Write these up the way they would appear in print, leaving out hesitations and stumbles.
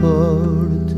acorde.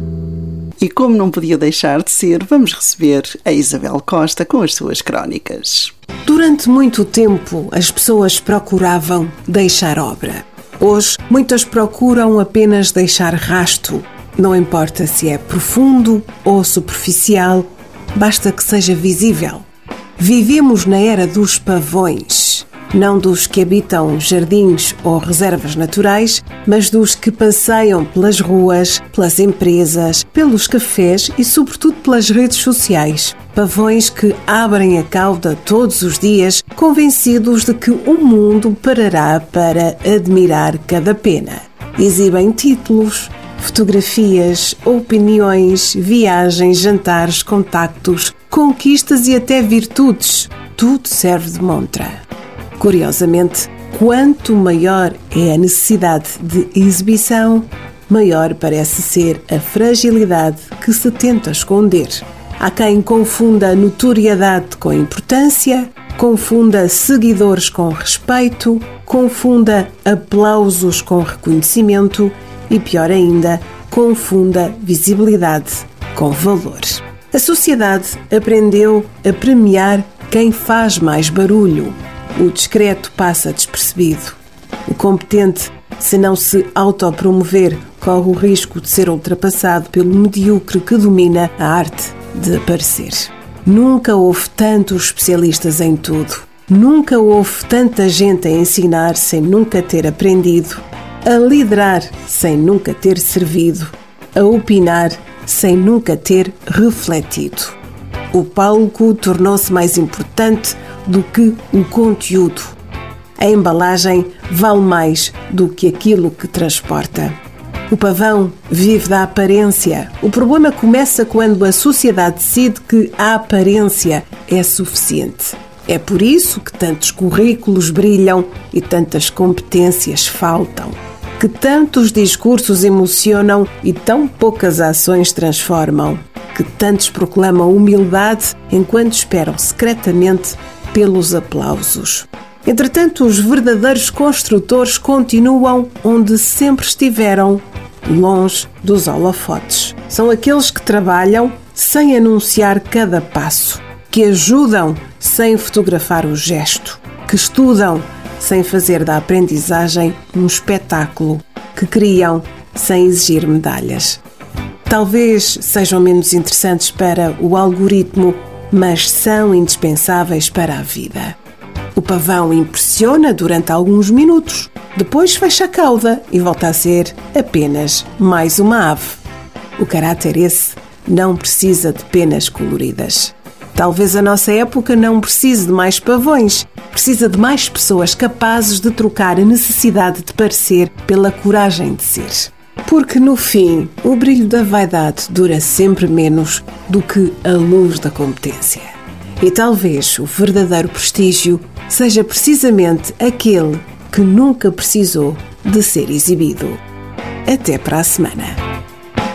E como não podia deixar de ser, vamos receber a Isabel Costa com as suas crónicas. Durante muito tempo, as pessoas procuravam deixar obra. Hoje, muitas procuram apenas deixar rasto. Não importa se é profundo ou superficial, basta que seja visível. Vivemos na era dos pavões, não dos que habitam jardins ou reservas naturais, mas dos que passeiam pelas ruas, pelas empresas, pelos cafés e, sobretudo, pelas redes sociais. Pavões que abrem a cauda todos os dias, convencidos de que o mundo parará para admirar cada pena. Exibem títulos, fotografias, opiniões, viagens, jantares, contactos, conquistas e até virtudes. Tudo serve de montra. Curiosamente, quanto maior é a necessidade de exibição, maior parece ser a fragilidade que se tenta esconder. Há quem confunda notoriedade com importância, confunda seguidores com respeito, confunda aplausos com reconhecimento e, pior ainda, confunda visibilidade com valor. A sociedade aprendeu a premiar quem faz mais barulho. O discreto passa despercebido. O competente, se não se autopromover, corre o risco de ser ultrapassado pelo medíocre que domina a arte de aparecer. Nunca houve tantos especialistas em tudo. Nunca houve tanta gente a ensinar sem nunca ter aprendido, a liderar sem nunca ter servido, a opinar sem nunca ter refletido. O palco tornou-se mais importante do que o conteúdo. A embalagem vale mais do que aquilo que transporta. O pavão vive da aparência. O problema começa quando a sociedade decide que a aparência é suficiente. É por isso que tantos currículos brilham e tantas competências faltam. Que tantos discursos emocionam e tão poucas ações transformam. Que tantos proclamam humildade enquanto esperam secretamente pelos aplausos. Entretanto, os verdadeiros construtores continuam onde sempre estiveram, longe dos holofotes. São aqueles que trabalham sem anunciar cada passo, que ajudam sem fotografar o gesto, que estudam sem fazer da aprendizagem um espetáculo, que criam sem exigir medalhas. Talvez sejam menos interessantes para o algoritmo, mas são indispensáveis para a vida. O pavão impressiona durante alguns minutos, depois fecha a cauda e volta a ser apenas mais uma ave. O caráter esse não precisa de penas coloridas. Talvez a nossa época não precise de mais pavões, precisa de mais pessoas capazes de trocar a necessidade de parecer pela coragem de ser. Porque, no fim, o brilho da vaidade dura sempre menos do que a luz da competência. E talvez o verdadeiro prestígio seja precisamente aquele que nunca precisou de ser exibido. Até para a semana.